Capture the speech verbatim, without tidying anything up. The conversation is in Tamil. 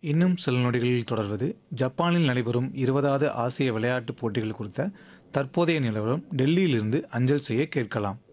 இன்னும் சில நொடிகளில் தொடர்வது ஜப்பானில் நடைபெறும் இருபதாவது ஆசிய விளையாட்டுப் போட்டிகள் குறித்த தற்போதைய நிலவரம் டெல்லியிலிருந்து அஞ்சல் செய்ய கேட்கலாம்.